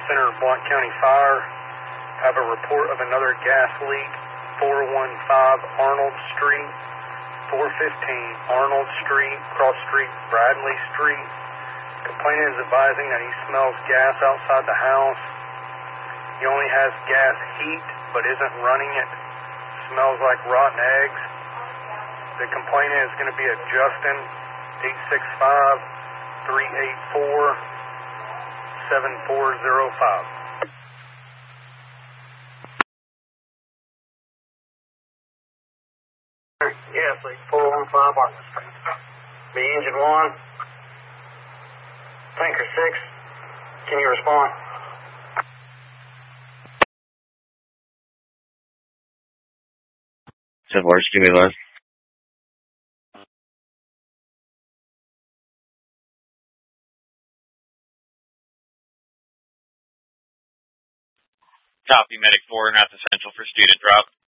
Center, Blount County Fire. Have a report of another gas leak, 415 Arnold Street, 415 Arnold Street, cross street Bradley Street. Complainant is advising that he smells gas outside the house. He only has gas heat, but isn't running it. Smells like rotten eggs. The complainant is going to be at Justin, 865-384-7405. Yes, please. 415 Arnold Street. Be engine 1. Tanker 6. Can you respond? Works, give me a look. Copy, Medic 4, not essential for student drop.